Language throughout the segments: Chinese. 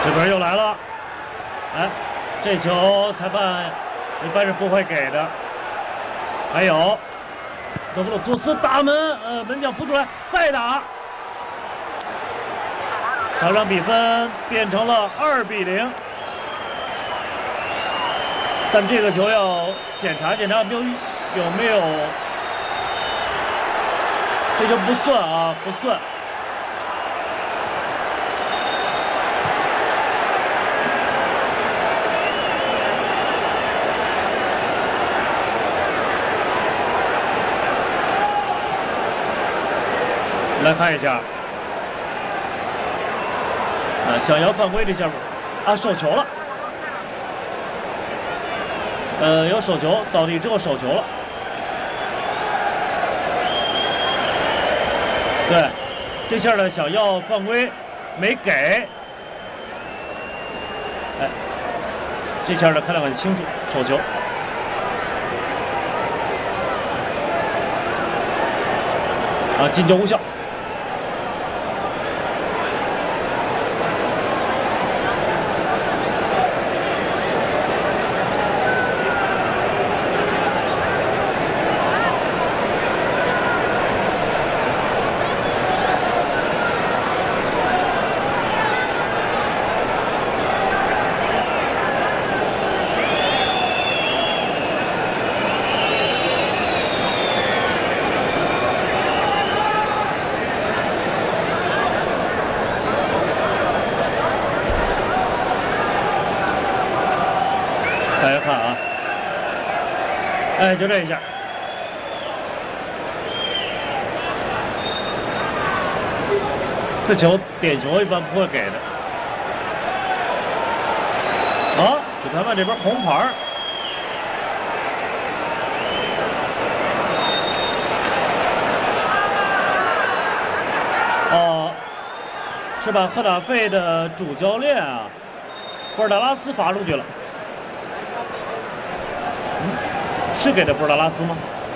这边又来了，哎，这球裁判一般是不会给的。还有德布鲁多斯打门，门将扑出来，再打，场上比分变成了2比0。但这个球要检查有没有，这球不算啊，不算。来看一下，想要犯规这下手球了，有手球，倒地之后手球了，对，这下呢想要犯规没给，哎，这下呢看得很清楚，手球。进球无效。大家看啊，哎，就这一下，这球点球一般不会给的。主裁判这边红牌。是把赫塔费的主教练博尔达拉斯罚出去了。是给的博尔达拉斯吗？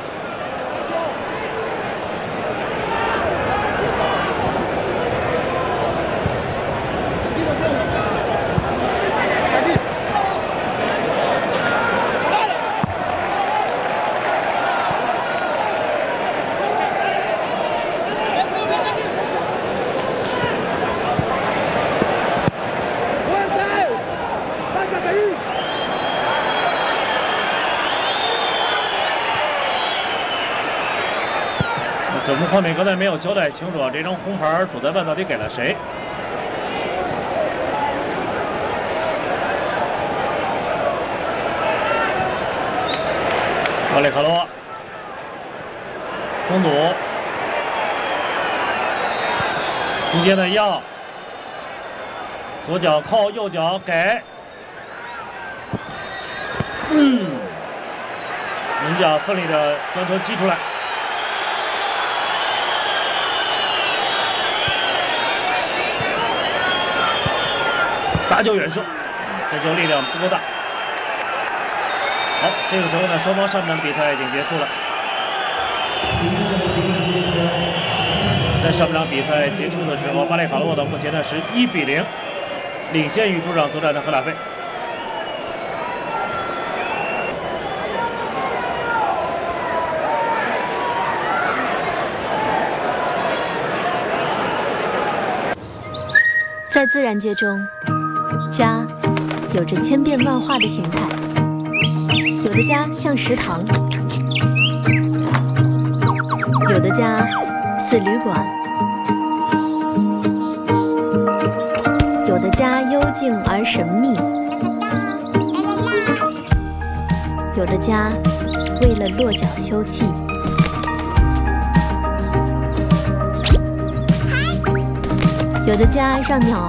整部画面刚才没有交代清楚这张红牌主裁判到底给了谁？巴列卡洛封堵，中间的要，左脚扣，右脚给，门将奋力的将球击出来。打球远射，这球力量不够大。好，这个时候呢，双方上半场比赛已经结束了。在上半场比赛结束的时候，巴列卡洛的目前呢是1比0，领先于主场作战的赫塔费。 在自然界中，家有着千变万化的形态，有的家像食堂，有的家似旅馆，有的家幽静而神秘，有的家为了落脚休憩，有的家让鸟